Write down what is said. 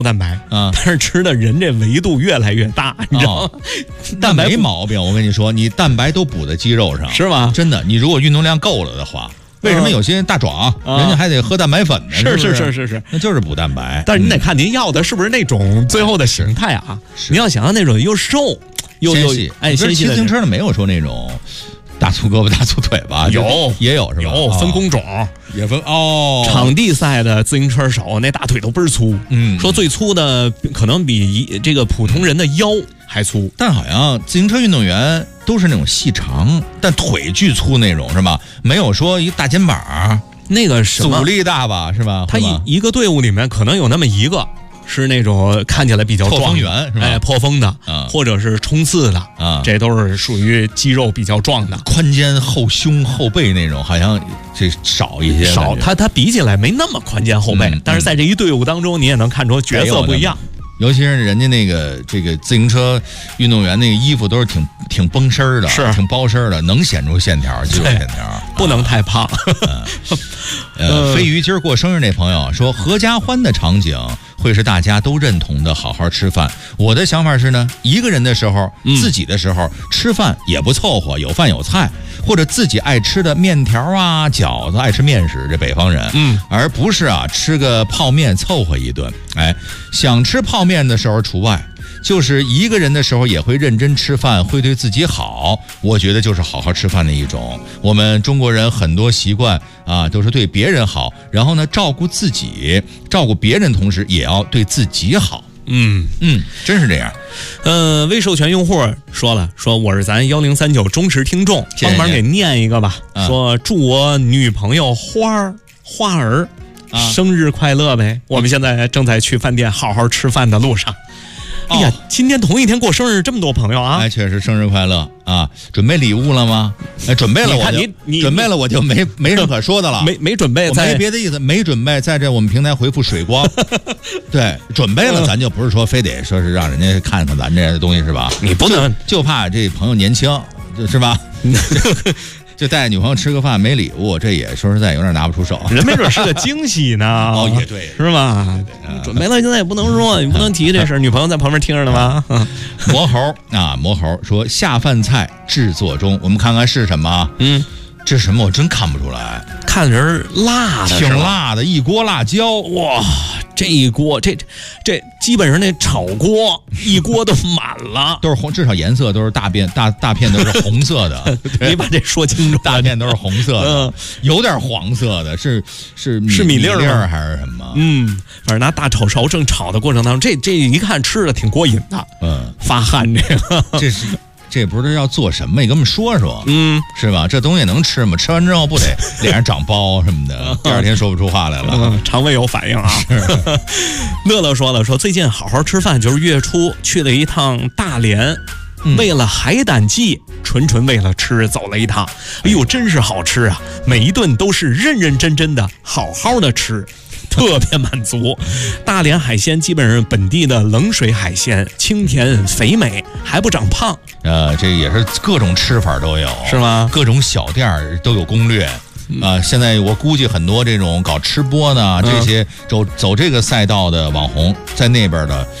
蛋白但是吃的人这维度越来越大，你知道吗？ 但没毛病，我跟你说，你蛋白都补在肌肉上， 是吗？ 真的，你如果运动量够了的话。为什么有些大壮人家还得喝蛋白粉呢？ 是， 那就是补蛋白。 但是你得看您要的是不是那种最后的形态啊？您要想要那种又瘦又纤细， 纤细的。 骑自行车的没有说那种大粗胳膊大粗腿吧？也有是吧？ 有分工种， 也分场地赛的自行车手那大腿都倍儿粗，说最粗的可能比这个普通人的腰还粗。 但好像自行车运动员都是那种细长但腿巨粗那种是吧？没有说一大肩膀那个什么阻力大吧是吧？ 他一个队伍里面可能有那么一个是那种看起来比较壮破风员是吧？ 破风的或者是冲刺的这都是属于肌肉比较壮的。 宽肩后胸后背那种好像这少一些， 他比起来没那么宽肩后背，但是在这一队伍当中你也能看出角色不一样。 尤其是人家那个这个自行车运动员那个衣服都是挺绷身的， 是挺包身的，能显出线条，肌肉线条， 不能太胖。 飞鱼今儿过生日那朋友说，合家欢的场景会是大家都认同的好好吃饭。我的想法是呢，一个人的时候，自己的时候吃饭也不凑合，有饭有菜，或者自己爱吃的面条啊、饺子，爱吃面食，这北方人，而不是吃个泡面凑合一顿。想吃泡面的时候除外。就是一个人的时候也会认真吃饭，会对自己好，我觉得就是好好吃饭的一种。我们中国人很多习惯都是对别人好，然后呢照顾自己，照顾别人同时也要对自己好。真是这样。 微授权用户说我是咱1039忠实听众，帮忙给念一个吧。说祝我女朋友花儿生日快乐呗。我们现在正在去饭店好好吃饭的路上。哎呀，今天同一天过生日，这么多朋友啊！ 确实生日快乐啊！准备礼物了吗？准备了准备了我就没什么可说的了。 没准备， 没别的意思，没准备在这我们平台回复水光。对，准备了咱就不是说非得说是让人家看看咱这东西是吧？ 你不能就怕这朋友年轻，是吧？就带女朋友吃个饭没礼物，这也说实在有点拿不出手。 人没准是个惊喜呢。 也对， 是吧？准备了现在也不能说，你不能提这事儿。女朋友在旁边听着呢吧？ 魔猴说下饭菜制作中，我们看看是什么？这是什么？我真看不出来。 看人辣的， 挺辣的，一锅辣椒， 哇！这一锅，这基本上那炒锅一锅都满了， 都是红，至少颜色都是大片都是红色的。 你把这说清楚， 大片都是红色的，有点黄色的，是米粒儿还是什么？ 反正拿大炒勺正炒的过程当中，这一看吃的挺过瘾的，发汗这不是要做什么？你跟我们说说，是吧？这东西能吃吗？吃完之后不得脸上长包什么的，第二天说不出话来了， 肠胃有反应啊。乐乐说最近好好吃饭，就是月初去了一趟大连，为了海胆季，纯为了吃走了一趟。哎呦，真是好吃啊！每一顿都是认认真真的好好的吃。特别满足，大连海鲜基本上本地的冷水海鲜，清甜肥美，还不长胖。 这也是各种吃法都有， 是吗？ 各种小店都有攻略。现在我估计很多这种搞吃播呢，这些走这个赛道的网红，在那边的